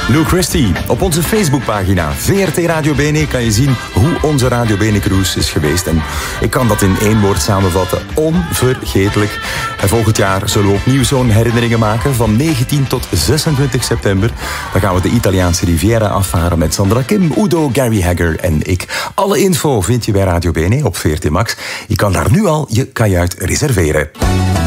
Lou Christie. Op onze Facebookpagina VRT Radio Bene kan je zien hoe onze Radio Bene Cruise is geweest. En ik kan dat in één woord samenvatten. Onvergetelijk. En volgend jaar zullen we opnieuw zo'n herinneringen maken van 19 tot 26 september. Dan gaan we de Italiaanse Riviera afvaren met Sandra Kim, Udo, Gary Hagger en ik. Alle info vind je bij Radio Bene op VRT Max. Je kan daar nu al je kajuit reserveren.